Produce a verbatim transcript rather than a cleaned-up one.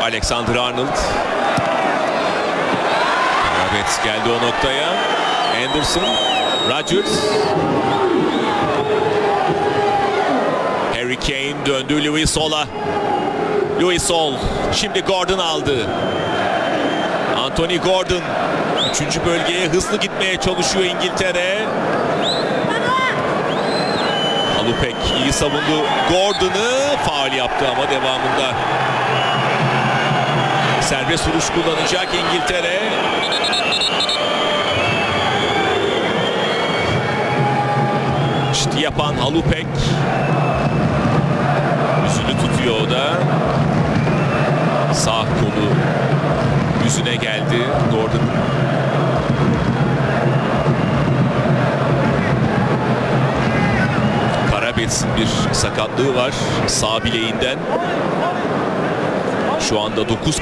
Alexander-Arnold. Evet, geldi o noktaya. Anderson, Rodgers. Harry Kane döndü Louis Sol'a. Louis Sol şimdi Gordon aldı. Anthony Gordon üçüncü bölgeye hızlı gitmeye çalışıyor İngiltere. Halupek iyi savundu. Gordon'ı faul yaptı ama devamında serbest vuruş kullanacak İngiltere. İşte yapan Halupek. Yüzünü tutuyor o da. Sağ kolu yüzüne geldi Gordon. Karabets'in bir sakatlığı var sağ bileğinden. Şu anda dokuz